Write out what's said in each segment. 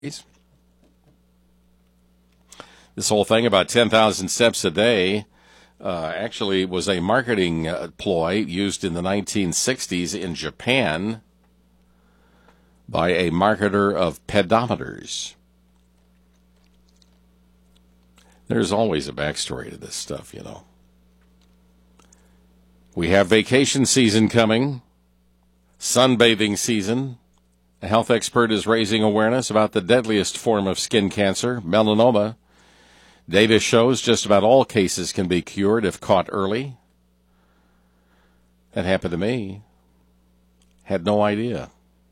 This whole thing about 10,000 steps a day actually was a marketing ploy used in the 1960s in Japan by a marketer of pedometers. There's always a backstory to this stuff, you know. We have vacation season coming, sunbathing season. A health expert is raising awareness about the deadliest form of skin cancer, melanoma. Data shows just about all cases can be cured if caught early. That happened to me. Had no idea.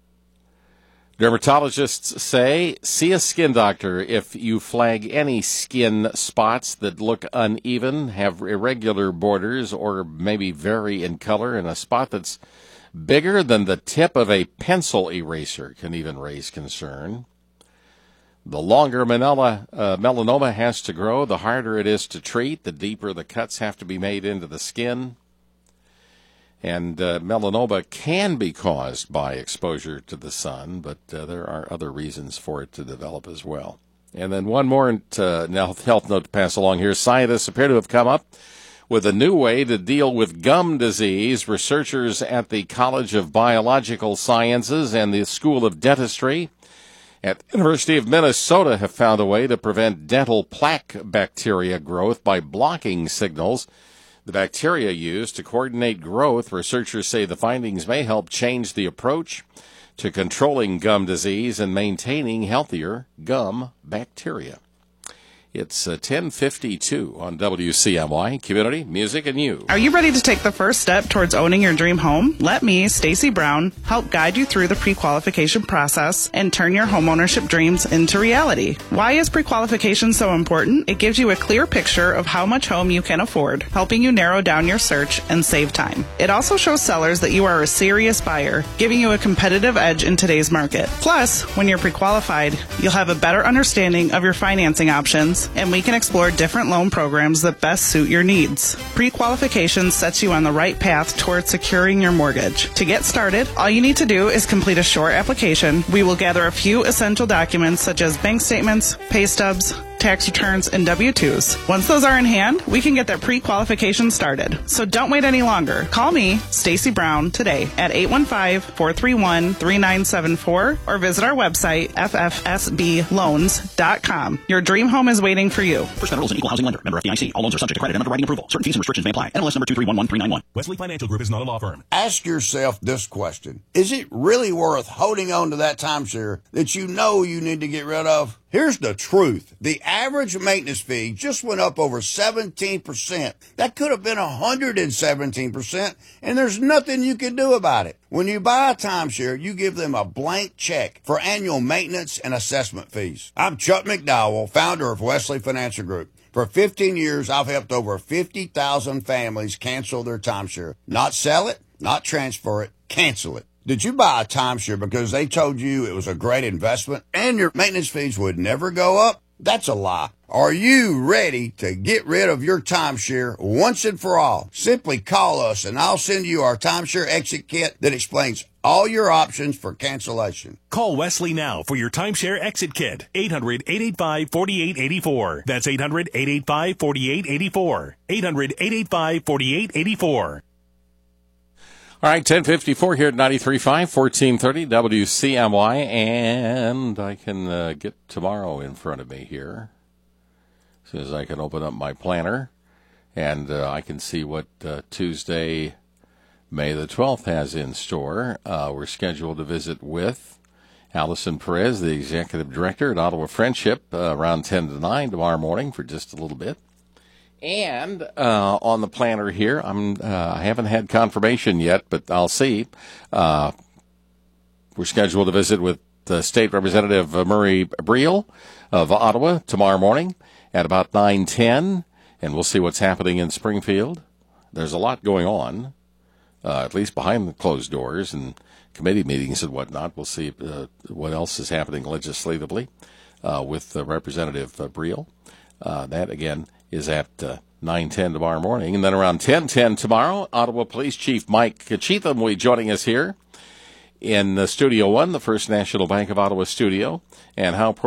Dermatologists say, see a skin doctor if you flag any skin spots that look uneven, have irregular borders, or maybe vary in color, and a spot that's bigger than the tip of a pencil eraser can even raise concern. The longer melanoma has to grow, the harder it is to treat, the deeper the cuts have to be made into the skin. And melanoma can be caused by exposure to the sun, but there are other reasons for it to develop as well. And then one more health note to pass along here. Scientists appear to have come up with a new way to deal with gum disease. Researchers at the College of Biological Sciences and the School of Dentistry at the University of Minnesota have found a way to prevent dental plaque bacteria growth by blocking signals the bacteria used to coordinate growth. Researchers say the findings may help change the approach to controlling gum disease and maintaining healthier gum bacteria. It's 10:52 on WCMY, Community, Music, and You. Are you ready to take the first step towards owning your dream home? Let me, Stacy Brown, help guide you through the pre-qualification process and turn your homeownership dreams into reality. Why is pre-qualification so important? It gives you a clear picture of how much home you can afford, helping you narrow down your search and save time. It also shows sellers that you are a serious buyer, giving you a competitive edge in today's market. Plus, when you're pre-qualified, you'll have a better understanding of your financing options, and we can explore different loan programs that best suit your needs. Pre-qualification sets you on the right path towards securing your mortgage. To get started, all you need to do is complete a short application. We will gather a few essential documents such as bank statements, pay stubs, tax returns, and W-2s. Once those are in hand, we can get that pre-qualification started. So don't wait any longer. Call me, Stacy Brown, today at 815-431-3974 or visit our website, ffsbloans.com. Your dream home is waiting for you. First Federal is an equal housing lender. Member FDIC. All loans are subject to credit and underwriting approval. Certain fees and restrictions may apply. NMLS number 2311391. Wesley Financial Group is not a law firm. Ask yourself this question. Is it really worth holding on to that timeshare that you know you need to get rid of? Here's the truth. The average maintenance fee just went up over 17%. That could have been 117%, and there's nothing you can do about it. When you buy a timeshare, you give them a blank check for annual maintenance and assessment fees. I'm Chuck McDowell, founder of Wesley Financial Group. For 15 years, I've helped over 50,000 families cancel their timeshare. Not sell it, not transfer it, cancel it. Did you buy a timeshare because they told you it was a great investment and your maintenance fees would never go up? That's a lie. Are you ready to get rid of your timeshare once and for all? Simply call us and I'll send you our timeshare exit kit that explains all your options for cancellation. Call Wesley now for your timeshare exit kit. 800-885-4884. That's 800-885-4884. 800-885-4884. All right, 10:54 here at 93.5, 1430 WCMY, and I can get tomorrow in front of me here. As soon as I can open up my planner, and I can see what Tuesday, May the 12th has in store. We're scheduled to visit with Allison Perez, the Executive Director at Ottawa Friendship, around 10 to 9 tomorrow morning for just a little bit. And on the planner here, I haven't had confirmation yet, but I'll see. We're scheduled to visit with State Representative Murray Briel of Ottawa tomorrow morning at about 9:10, and we'll see what's happening in Springfield. There's a lot going on, at least behind the closed doors and committee meetings and whatnot. We'll see what else is happening legislatively with Representative Briel. That, again, is at 9:10 tomorrow morning. And then around 10:10 tomorrow, Ottawa Police Chief Mike Cheatham will be joining us here In Studio One, the First National Bank of Ottawa studio, and how